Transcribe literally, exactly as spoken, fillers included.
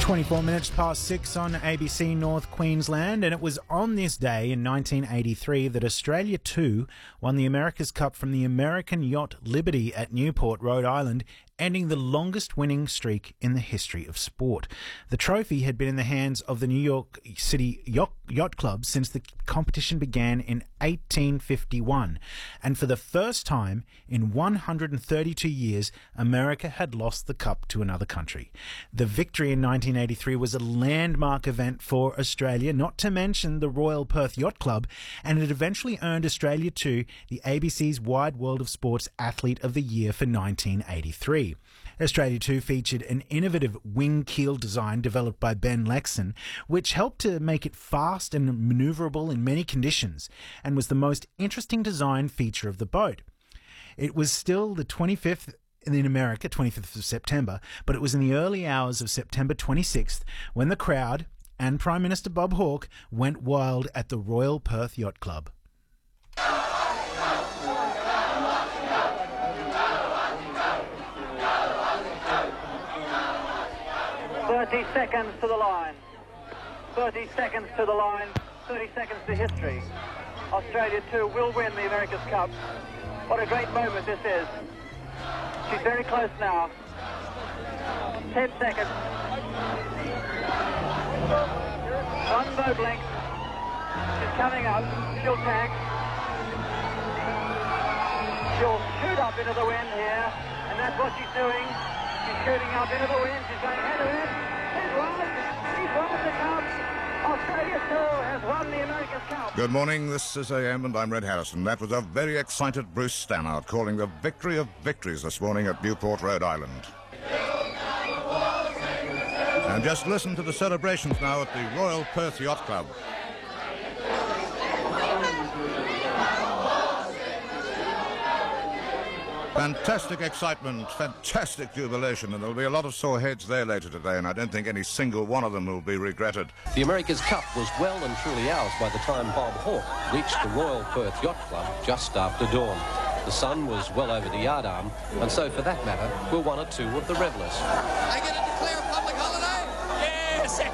twenty-four minutes past six on A B C North Queensland, and it was on this day in nineteen eighty-three that Australia two won the America's Cup from the American yacht Liberty at Newport, Rhode Island, ending the longest winning streak in the history of sport. The trophy had been in the hands of the New York City Yacht, Yacht Club since the competition began in eighteen fifty-one, and for the first time in one hundred thirty-two years, America had lost the cup to another country. The victory in nineteen eighty-three was a landmark event for Australia, not to mention the Royal Perth Yacht Club, and it eventually earned Australia two the A B C's Wide World of Sports Athlete of the Year for nineteen eighty-three. Australia two featured an innovative wing keel design developed by Ben Lexon, which helped to make it fast and manoeuvrable in many conditions, and was the most interesting design feature of the boat. It was still the twenty-fifth in America, twenty-fifth of September, but it was in the early hours of September twenty-sixth when the crowd and Prime Minister Bob Hawke went wild at the Royal Perth Yacht Club. thirty seconds to the line. thirty seconds to the line. thirty seconds to history. Australia two will win the America's Cup. What a great moment this is. She's very close now. ten seconds. One boat length. She's coming up. She'll tank. She'll shoot up into the wind here, and that's what she's doing. She's shooting up into the wind. She's going head to head. She's won. She's won the Cup. Australia two has won the America's Cup. Good morning, this is A M and I'm Red Harrison. That was a very excited Bruce Stannard calling the victory of victories this morning at Newport, Rhode Island. And just listen to the celebrations now at the Royal Perth Yacht Club. Fantastic excitement, fantastic jubilation, and there'll be a lot of sore heads there later today, and I don't think any single one of them will be regretted. The America's Cup was well and truly ours by the time Bob Hawke reached the Royal Perth Yacht Club just after dawn. The sun was well over the yardarm, and so for that matter, were one or two of the revellers.